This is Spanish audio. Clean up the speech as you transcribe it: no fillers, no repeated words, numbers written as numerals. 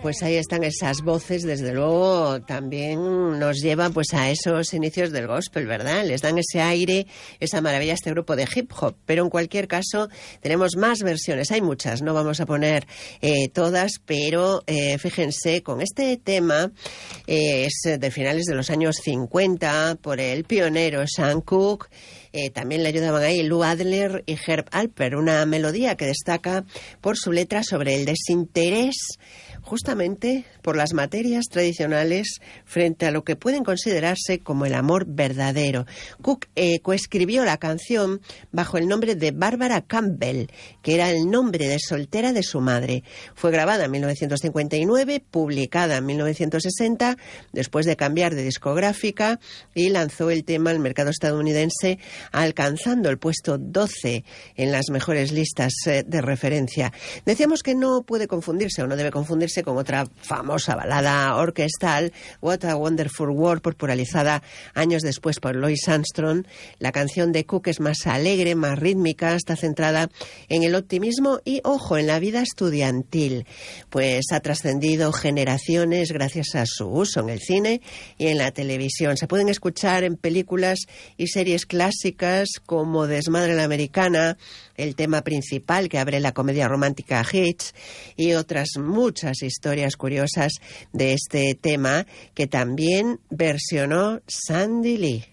Pues ahí están esas voces, desde luego también nos llevan pues a esos inicios del gospel, ¿verdad? Les dan ese aire, esa maravilla a este grupo de hip hop, pero en cualquier caso tenemos más versiones, hay muchas, no vamos a poner todas, pero fíjense, con este tema es de finales de los años 50 por el pionero Sam Cooke. También le ayudaban ahí Lou Adler y Herb Alpert, una melodía que destaca por su letra sobre el desinterés justamente por las materias tradicionales frente a lo que pueden considerarse como el amor verdadero. Cook coescribió la canción bajo el nombre de Barbara Campbell, que era el nombre de soltera de su madre. Fue grabada en 1959, publicada en 1960, después de cambiar de discográfica, y lanzó el tema al mercado estadounidense, alcanzando el puesto 12 en las mejores listas de referencia. Decíamos que no puede confundirse o no debe confundirse con otra famosa balada orquestal, What a Wonderful World, popularizada años después por Louis Armstrong. La canción de Cook es más alegre, más rítmica, está centrada en el optimismo y, ojo, en la vida estudiantil. Pues ha trascendido generaciones gracias a su uso en el cine y en la televisión. Se pueden escuchar en películas y series clásicas como Desmadre a la Americana, el tema principal que abre la comedia romántica Hitch, y otras muchas historias curiosas de este tema que también versionó Sandy Lee.